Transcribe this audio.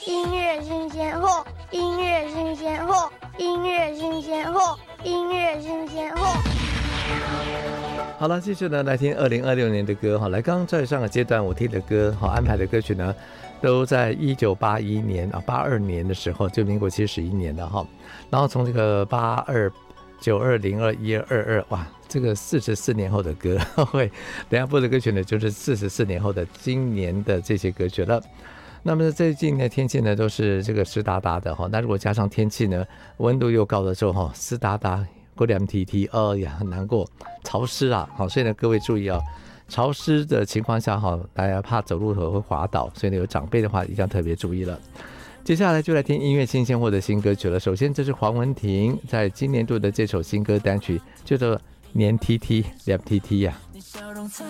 音乐新鲜货，音乐新鲜货，音乐新鲜货，音乐新鲜货。 好了，继续呢来听2026年的歌哈。来，刚刚在上个阶段我听的歌好安排的歌曲呢，都在1981年82年的时候，就民国71年了哈。然后从这个82、92、02、12、22，哇，这个44年后的歌会，等一下播的歌曲呢，就是44年后的今年的这些歌曲了。那么最近的天气呢，都是这个湿哒哒的哈。那如果加上天气呢，温度又高的时候哈，湿哒哒，过两提提，呀，很难过，潮湿啊。好，所以呢，各位注意啊，潮湿的情况下哈，大家怕走路会滑倒，所以呢，有长辈的话一定要特别注意了。接下来就来听音乐新鲜货的新歌曲了。首先，这是黄文婷在今年度的这首新歌单曲，叫做《黏 TT 两 TT》呀。